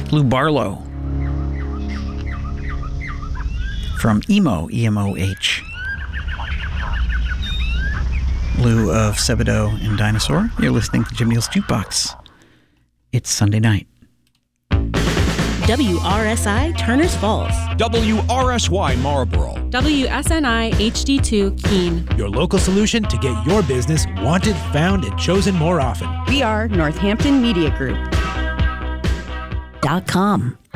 Lou Barlow from Emo, E-M-O-H. Lou of Sebadoh and Dinosaur. You're listening to Jim Neal's Jukebox. It's Sunday night. WRSI Turners Falls. WRSY Marlboro. WSNI HD2 Keene. Your local solution to get your business wanted, found, and chosen more often. We are Northampton Media Group. .com.